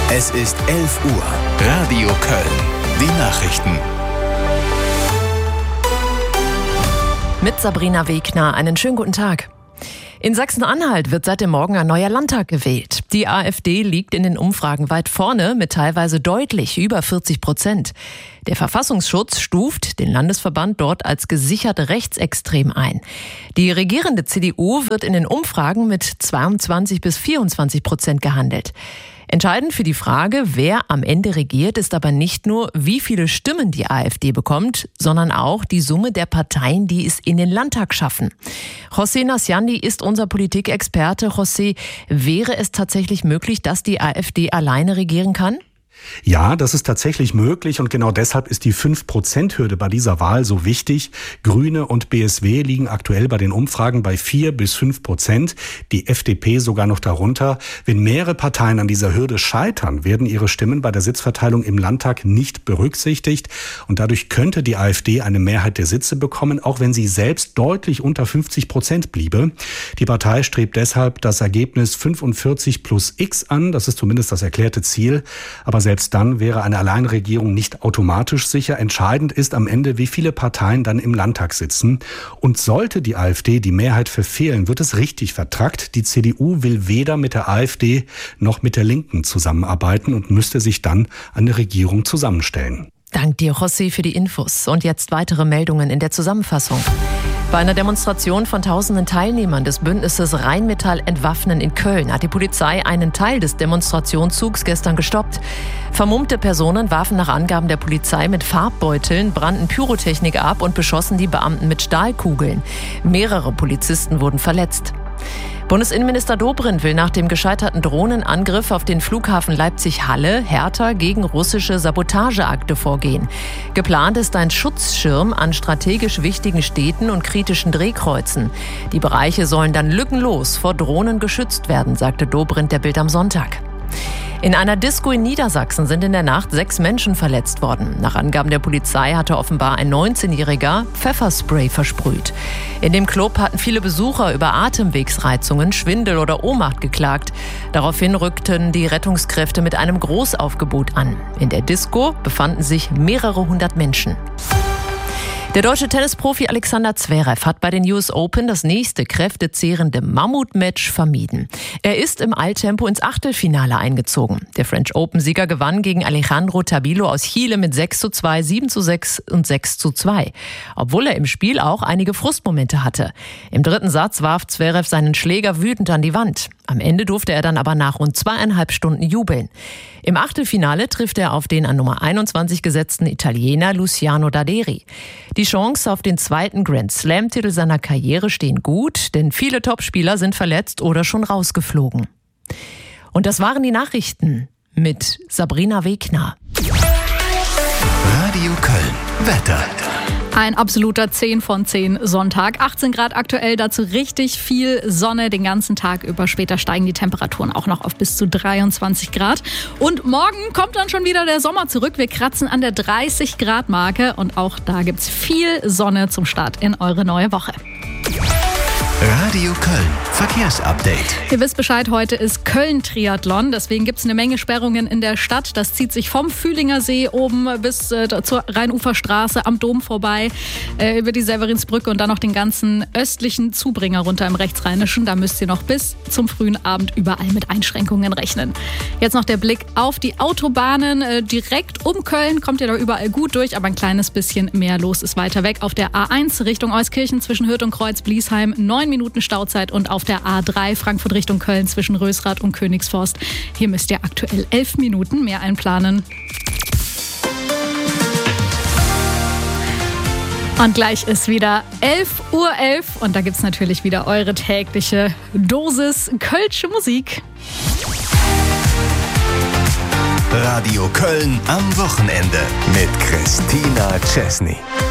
Es ist 11 Uhr. Radio Köln. Die Nachrichten. Mit Sabrina Wegner. Einen schönen guten Tag. In Sachsen-Anhalt wird seit dem Morgen ein neuer Landtag gewählt. Die AfD liegt in den Umfragen weit vorne mit teilweise deutlich über 40%. Der Verfassungsschutz stuft den Landesverband dort als gesichert rechtsextrem ein. Die regierende CDU wird in den Umfragen mit 22-24% gehandelt. Entscheidend für die Frage, wer am Ende regiert, ist aber nicht nur, wie viele Stimmen die AfD bekommt, sondern auch die Summe der Parteien, die es in den Landtag schaffen. José Nasciandi ist unser Politikexperte. José, wäre es tatsächlich möglich, dass die AfD alleine regieren kann? Ja, das ist tatsächlich möglich und genau deshalb ist die 5%-Hürde bei dieser Wahl so wichtig. Grüne und BSW liegen aktuell bei den Umfragen bei 4-5%, die FDP sogar noch darunter. Wenn mehrere Parteien an dieser Hürde scheitern, werden ihre Stimmen bei der Sitzverteilung im Landtag nicht berücksichtigt und dadurch könnte die AfD eine Mehrheit der Sitze bekommen, auch wenn sie selbst deutlich unter 50% bliebe. Die Partei strebt deshalb das Ergebnis 45 plus X an, das ist zumindest das erklärte Ziel, aber selbst dann wäre eine Alleinregierung nicht automatisch sicher. Entscheidend ist am Ende, wie viele Parteien dann im Landtag sitzen. Und sollte die AfD die Mehrheit verfehlen, wird es richtig vertrackt. Die CDU will weder mit der AfD noch mit der Linken zusammenarbeiten und müsste sich dann eine Regierung zusammenstellen. Dank dir, José, für die Infos. Und jetzt weitere Meldungen in der Zusammenfassung. Bei einer Demonstration von tausenden Teilnehmern des Bündnisses Rheinmetall Entwaffnen in Köln hat die Polizei einen Teil des Demonstrationszugs gestern gestoppt. Vermummte Personen warfen nach Angaben der Polizei mit Farbbeuteln, brannten Pyrotechnik ab und beschossen die Beamten mit Stahlkugeln. Mehrere Polizisten wurden verletzt. Bundesinnenminister Dobrindt will nach dem gescheiterten Drohnenangriff auf den Flughafen Leipzig-Halle härter gegen russische Sabotageakte vorgehen. Geplant ist ein Schutzschirm an strategisch wichtigen Städten und kritischen Drehkreuzen. Die Bereiche sollen dann lückenlos vor Drohnen geschützt werden, sagte Dobrindt der Bild am Sonntag. In einer Disco in Niedersachsen sind in der Nacht 6 Menschen verletzt worden. Nach Angaben der Polizei hatte offenbar ein 19-Jähriger Pfefferspray versprüht. In dem Club hatten viele Besucher über Atemwegsreizungen, Schwindel oder Ohnmacht geklagt. Daraufhin rückten die Rettungskräfte mit einem Großaufgebot an. In der Disco befanden sich mehrere hundert Menschen. Der deutsche Tennisprofi Alexander Zverev hat bei den US Open das nächste kräftezehrende Mammutmatch vermieden. Er ist im Eiltempo ins Achtelfinale eingezogen. Der French Open-Sieger gewann gegen Alejandro Tabilo aus Chile mit 6:2, 7:6 und 6:2. Obwohl er im Spiel auch einige Frustmomente hatte. Im dritten Satz warf Zverev seinen Schläger wütend an die Wand. Am Ende durfte er dann aber nach rund 2,5 Stunden jubeln. Im Achtelfinale trifft er auf den an Nummer 21 gesetzten Italiener Luciano Daderi. Die Chancen auf den zweiten Grand-Slam-Titel seiner Karriere stehen gut, denn viele Topspieler sind verletzt oder schon rausgeflogen. Und das waren die Nachrichten mit Sabrina Wegner. Radio Köln. Wetter. Ein absoluter 10 von 10 Sonntag. 18 Grad aktuell, dazu richtig viel Sonne den ganzen Tag über. Später steigen die Temperaturen auch noch auf bis zu 23 Grad. Und morgen kommt dann schon wieder der Sommer zurück. Wir kratzen an der 30 Grad Marke und auch da gibt's viel Sonne zum Start in eure neue Woche. Radio Köln. Verkehrsupdate. Ihr wisst Bescheid, heute ist Köln-Triathlon. Deswegen gibt es eine Menge Sperrungen in der Stadt. Das zieht sich vom Fühlinger See oben bis zur Rheinuferstraße am Dom vorbei, über die Severinsbrücke und dann noch den ganzen östlichen Zubringer runter im Rechtsrheinischen. Da müsst ihr noch bis zum frühen Abend überall mit Einschränkungen rechnen. Jetzt noch der Blick auf die Autobahnen. Direkt um Köln kommt ihr da überall gut durch, aber ein kleines bisschen mehr los ist weiter weg. Auf der A1 Richtung Euskirchen zwischen Hürth und Kreuz-Bliesheim 9 Minuten Stauzeit und auf der A3 Frankfurt Richtung Köln zwischen Rösrath und Königsforst. Hier müsst ihr aktuell 11 Minuten mehr einplanen. Und gleich ist wieder 11:11 Uhr und da gibt es natürlich wieder eure tägliche Dosis Kölsche Musik. Radio Köln am Wochenende mit Christina Chesney.